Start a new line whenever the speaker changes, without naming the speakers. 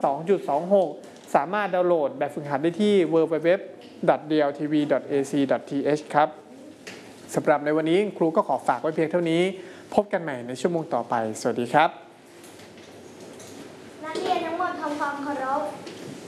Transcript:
2.26 สามารถดาวน์โหลดแบบฝึกหัดได้ที่ www.dltv.ac.th ครับสำหรับในวันนี้ครูก็ขอฝากไว้เพียงเท่านี้พบกันใหม่ในชั่วโมงต่อไปสวัสดีครับ
นักเรียนทั้งหมดทำความเคารพ